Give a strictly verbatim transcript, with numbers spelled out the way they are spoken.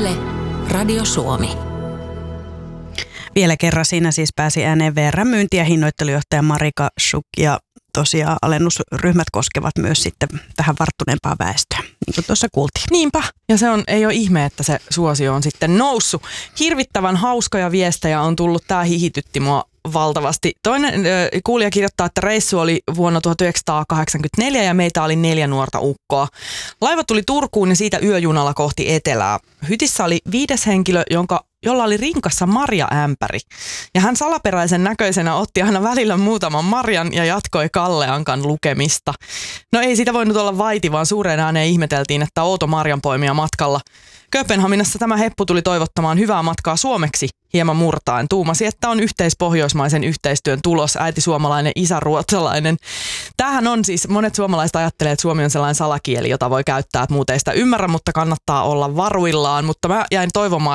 Yle, Radio Suomi. Vielä kerran siinä siis pääsi ääneen V R:n myynti- ja hinnoittelujohtaja Marika Schuck, ja tosiaan alennusryhmät koskevat myös sitten vähän varttuneempaa väestöä, niin kuin tuossa kuultiin. Niinpä, ja se on, ei ole ihme, että se suosio on sitten noussut. Hirvittävän hauskoja viestejä on tullut, tää hihitytti mua valtavasti. Toinen äh, kuulija kirjoittaa, että reissu oli vuonna tuhatyhdeksänsataakahdeksankymmentäneljä ja meitä oli neljä nuorta ukkoa. Laiva tuli Turkuun ja siitä yöjunalla kohti etelää. Hytissä oli viides henkilö, jonka jolla oli rinkassa marjaämpäri. Ja hän salaperäisen näköisenä otti aina välillä muutaman marjan ja jatkoi Kalle Ankan lukemista. No ei siitä voinut olla vaiti, vaan suureen ääneen ihmeteltiin, että outo marjanpoimija matkalla. Kööpenhaminassa tämä heppu tuli toivottamaan hyvää matkaa suomeksi hieman murtaen. Tuumasi, että on yhteispohjoismaisen yhteistyön tulos, äiti suomalainen, isä ruotsalainen. Tämähän on siis, monet suomalaiset ajattelee, että suomi on sellainen salakieli, jota voi käyttää, että muuten ei sitä ymmärrä, mutta kannattaa olla varuillaan. Mutta mä jäin toivomaan,